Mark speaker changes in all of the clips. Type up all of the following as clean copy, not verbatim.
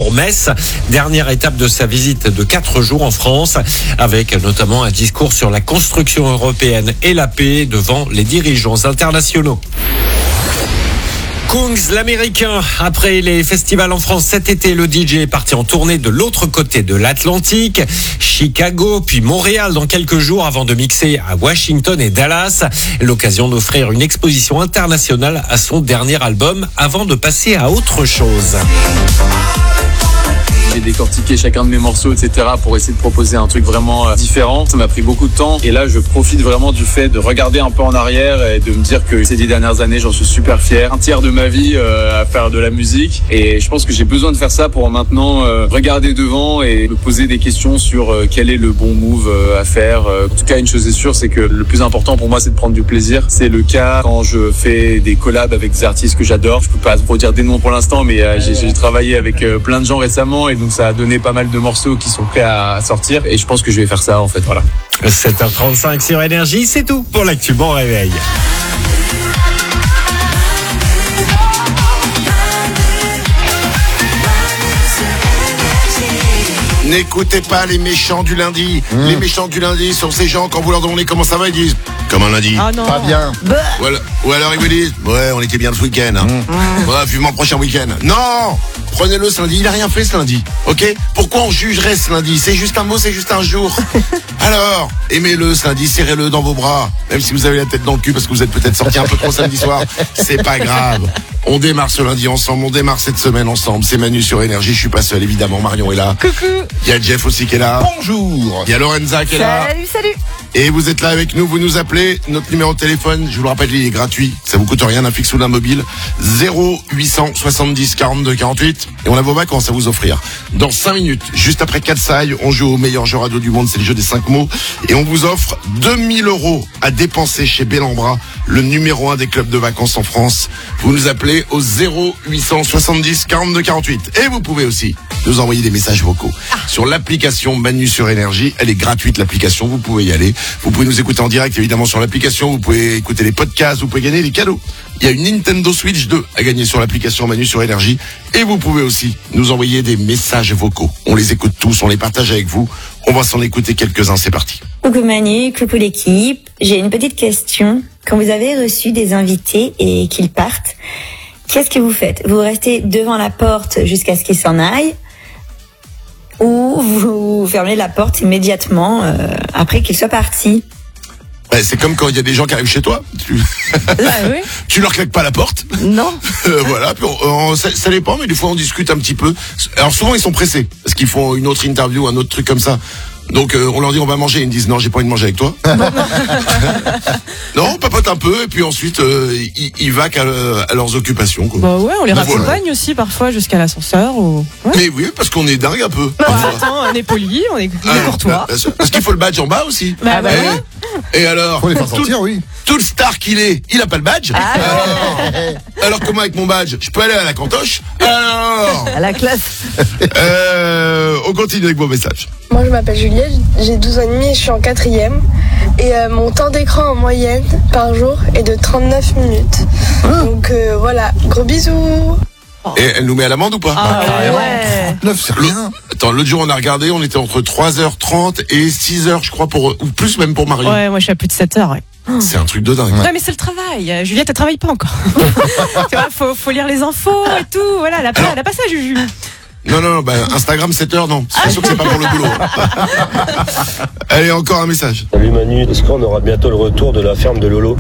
Speaker 1: pour Metz. Dernière étape de sa visite de 4 jours en France, avec notamment un discours sur la construction européenne et la paix devant les dirigeants internationaux. Kungs, l'américain, après les festivals en France cet été, le DJ est parti en tournée de l'autre côté de l'Atlantique, Chicago, puis Montréal dans quelques jours avant de mixer à Washington et Dallas. L'occasion d'offrir une exposition internationale à son dernier album avant de passer à autre chose.
Speaker 2: J'ai décortiqué chacun de mes morceaux, etc. pour essayer de proposer un truc vraiment différent. Ça m'a pris beaucoup de temps et là je profite vraiment du fait de regarder un peu en arrière et de me dire que ces 10 dernières années j'en suis super fier. Un tiers de ma vie à faire de la musique et je pense que j'ai besoin de faire ça pour maintenant regarder devant et me poser des questions sur quel est le bon move à faire. En tout cas une chose est sûre, c'est que le plus important pour moi c'est de prendre du plaisir. C'est le cas quand je fais des collabs avec des artistes que j'adore. Je peux pas trop dire des noms pour l'instant mais j'ai travaillé avec plein de gens récemment et donc ça a donné pas mal de morceaux qui sont prêts à sortir et je pense que je vais faire ça en fait, voilà.
Speaker 1: 7h35 sur Énergie, c'est tout pour l'actu Bon Réveil.
Speaker 3: N'écoutez pas les méchants du lundi. Les méchants du lundi sont ces gens, quand vous leur demandez comment ça va, ils disent comme un lundi.
Speaker 4: Ah non.
Speaker 5: Pas bien.
Speaker 3: Ou alors ils vous disent ouais, on était bien ce week-end. Hein. Ouais, vivement le prochain week-end. Non, prenez-le ce lundi. Il a rien fait ce lundi. Ok. Pourquoi on jugerait ce lundi? C'est juste un mot, c'est juste un jour. Alors, aimez-le ce lundi, serrez-le dans vos bras. Même si vous avez la tête dans le cul parce que vous êtes peut-être sorti un peu trop samedi soir, c'est pas grave. On démarre ce lundi ensemble, on démarre cette semaine ensemble. C'est Manu sur Énergie, je suis pas seul évidemment, Marion est là.
Speaker 4: Coucou.
Speaker 3: Il y a Jeff aussi qui est là.
Speaker 5: Bonjour.
Speaker 3: Il y a Lorenza qui est là.
Speaker 4: Salut.
Speaker 3: Et vous êtes là avec nous, vous nous appelez. Notre numéro de téléphone, je vous le rappelle, il est gratuit. Ça vous coûte rien, d'un fixe ou d'un mobile. 0870 42 48. Et on a vos vacances à vous offrir. Dans 5 minutes, juste après Katsai, on joue au meilleur jeu radio du monde, c'est le jeu des 5 mots. Et on vous offre 2000 € à dépenser chez Bellambra, le numéro 1 des clubs de vacances en France. Vous nous appelez au 0870 42 48. Et vous pouvez aussi nous envoyer des messages vocaux sur l'application Manu sur Énergie. Elle est gratuite, l'application, vous pouvez y aller. Vous pouvez nous écouter en direct évidemment sur l'application, vous pouvez écouter les podcasts, vous pouvez gagner des cadeaux. Il y a une Nintendo Switch 2 à gagner sur l'application Manu sur Énergie. Et vous pouvez aussi nous envoyer des messages vocaux. On les écoute tous, on les partage avec vous. On va s'en écouter quelques-uns, c'est parti.
Speaker 6: Coucou Manu, coucou l'équipe. J'ai une petite question. Quand vous avez reçu des invités et qu'ils partent, qu'est-ce que vous faites? Vous restez devant la porte jusqu'à ce qu'ils s'en aillent? Ou vous fermez la porte immédiatement après qu'ils soient partis?
Speaker 3: Ouais, c'est comme quand il y a des gens qui arrivent chez toi. Tu leur claques pas la porte.
Speaker 6: Non.
Speaker 3: Voilà. Puis ça dépend, mais des fois on discute un petit peu. Alors souvent ils sont pressés parce qu'ils font une autre interview, un autre truc comme ça. Donc on leur dit on va manger, ils me disent non, j'ai pas envie de manger avec toi. Non, on papote un peu et puis ensuite ils vaquent à leurs occupations quoi.
Speaker 4: Bah ouais, on les
Speaker 3: voilà.
Speaker 4: raccompagne aussi parfois jusqu'à l'ascenseur ou... Ouais.
Speaker 3: Mais oui, parce qu'on est dingue un peu.
Speaker 4: Attends, on est poli, on est courtois.
Speaker 3: Parce qu'il faut le badge en bas aussi.
Speaker 4: Bah ouais.
Speaker 3: Et alors,
Speaker 5: Faut les faire sortir, oui.
Speaker 3: tout le star qu'il est, il a pas le badge. Alors comment avec mon badge, je peux aller à la cantoche? Alors,
Speaker 6: À la classe.
Speaker 3: on continue avec vos messages.
Speaker 7: Moi je m'appelle Juliette, j'ai 12 ans et demi et je suis en 4e. Et mon temps d'écran en moyenne par jour est de 39 minutes. Donc voilà, gros bisous.
Speaker 3: Et elle nous met à l'amende ou pas?
Speaker 6: Ouais.
Speaker 5: 9, c'est rien.
Speaker 3: Attends, l'autre jour on a regardé, on était entre 3h30 et 6h je crois, ou plus même pour Marion.
Speaker 4: Ouais, moi je suis à plus de 7 heures. Ouais.
Speaker 3: C'est un truc de dingue.
Speaker 4: Ouais, mais c'est le travail. Juliette, elle travaille pas encore. Tu vois, faut lire les infos et tout. Voilà, elle a pas ça, Juju.
Speaker 3: Non, bah, Instagram 7h, non. C'est sûr que c'est pas pour le boulot. Allez, encore un message.
Speaker 8: Salut Manu, est-ce qu'on aura bientôt le retour de la ferme de Lolo?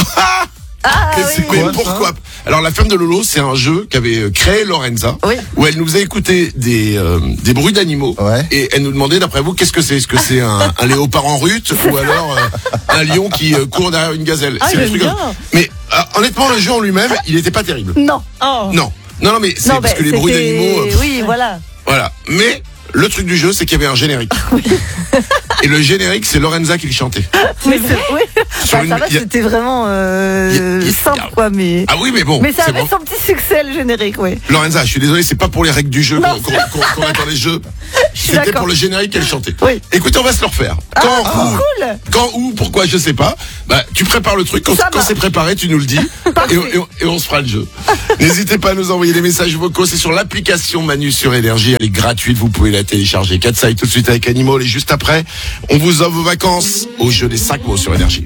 Speaker 3: Mais pourquoi? Alors la ferme de Lolo, c'est un jeu qu'avait créé Lorenza, où elle nous faisait écouter des bruits d'animaux, et elle nous demandait d'après vous qu'est-ce que c'est? Est-ce que c'est un léopard en rut ou alors un lion qui court derrière une gazelle? C'est le truc. Mais honnêtement, le jeu en lui-même, il n'était pas terrible.
Speaker 6: Non.
Speaker 4: Oh.
Speaker 3: Non, mais c'est parce que les bruits d'animaux.
Speaker 6: Oui, voilà.
Speaker 3: Voilà. Mais le truc du jeu, c'est qu'il y avait un générique. Et le générique, c'est Lorenza qui le chantait.
Speaker 6: Mais c'est oui.
Speaker 3: Sur
Speaker 6: Ça va, c'était vraiment simple, quoi. Mais
Speaker 3: ah oui, mais bon.
Speaker 6: mais ça
Speaker 3: c'est
Speaker 6: avait
Speaker 3: bon.
Speaker 6: son petit succès, le générique, oui.
Speaker 3: Lorenza, je suis désolé, c'est pas pour les règles du jeu qu'on attend les jeux. C'était
Speaker 4: d'accord.
Speaker 3: pour le générique qu'elle chantait.
Speaker 4: Oui.
Speaker 3: Écoutez, on va se le refaire. Quand, où, pourquoi, je sais pas. Bah, tu prépares le truc. Quand c'est préparé, tu nous le dis. et on se fera le jeu. N'hésitez pas à nous envoyer des messages vocaux. C'est sur l'application Manu sur Énergie. Elle est gratuite. Vous pouvez la télécharger. Katsai tout de suite avec Animal. Et juste après, on vous offre vos vacances au jeu des 5 mots sur Énergie.